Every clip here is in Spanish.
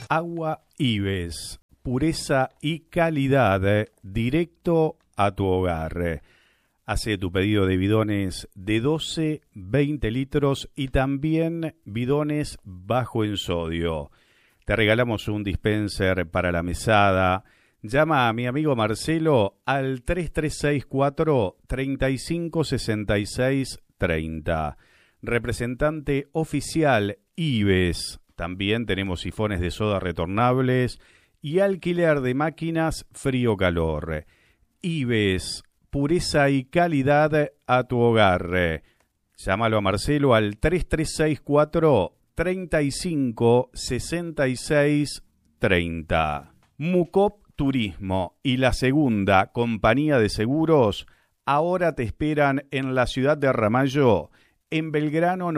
Agua Ives, pureza y calidad directo a tu hogar. Hace tu pedido de bidones de 12, 20 litros y también bidones bajo en sodio. Te regalamos un dispenser para la mesada. Llama a mi amigo Marcelo al 3364 3566 30. Representante oficial Ives. También tenemos sifones de soda retornables y alquiler de máquinas frío-calor. Ives, pureza y calidad a tu hogar. Llámalo a Marcelo al 3364 35 66 30. Mucop Turismo y la segunda compañía de seguros ahora te esperan en la ciudad de Ramallo, en Belgrano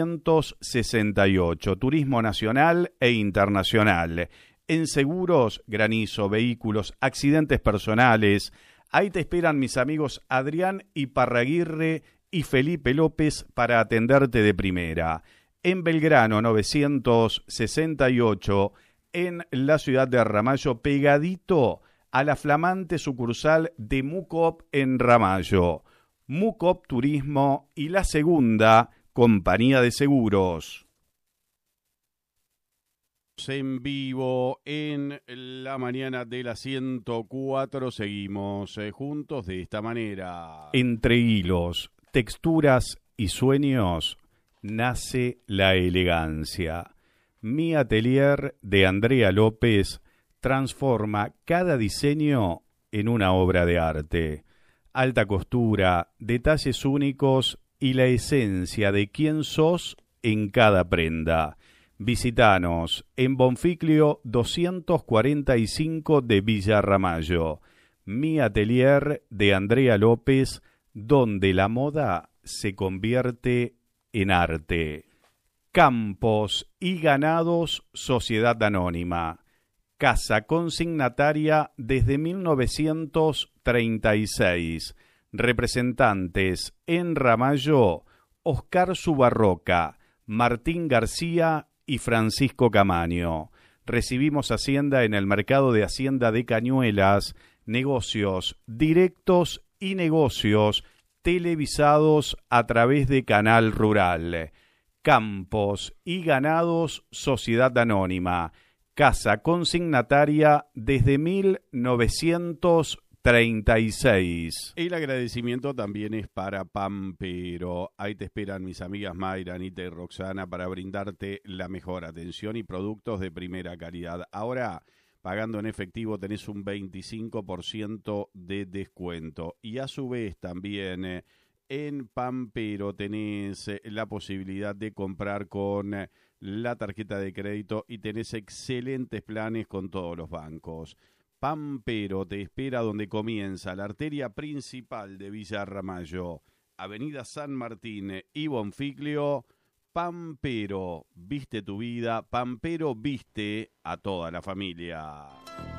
968, turismo nacional e internacional. En seguros, granizo, vehículos, accidentes personales. Ahí te esperan mis amigos Adrián Iparraguirre y Felipe López para atenderte de primera. En Belgrano 968, en la ciudad de Ramallo, pegadito a la flamante sucursal de Mucop en Ramallo. Mucop Turismo y la segunda compañía de seguros. En vivo en la mañana de la 104 seguimos juntos de esta manera. Entre hilos, texturas y sueños nace la elegancia. Mi atelier de Andrea López transforma cada diseño en una obra de arte. Alta costura, detalles únicos y la esencia de quién sos en cada prenda. Visítanos en Bonficlio 245 de Villa Ramallo. Mi atelier de Andrea López, donde la moda se convierte en arte. Campos y Ganados Sociedad Anónima. Casa consignataria desde 1936. Representantes en Ramallo, Oscar Subarroca, Martín García y Francisco Camaño. Recibimos Hacienda en el Mercado de Hacienda de Cañuelas, negocios directos y negocios televisados a través de Canal Rural. Campos y Ganados Sociedad Anónima. Casa consignataria desde 1936. El agradecimiento también es para Pampero. Ahí te esperan mis amigas Mayra, Anita y Roxana para brindarte la mejor atención y productos de primera calidad. Ahora, pagando en efectivo, tenés un 25% de descuento. Y a su vez también en Pampero tenés la posibilidad de comprar con la tarjeta de crédito y tenés excelentes planes con todos los bancos. Pampero te espera donde comienza la arteria principal de Villa Ramallo, Avenida San Martín y Bonficlio. Pampero, viste tu vida, Pampero viste a toda la familia.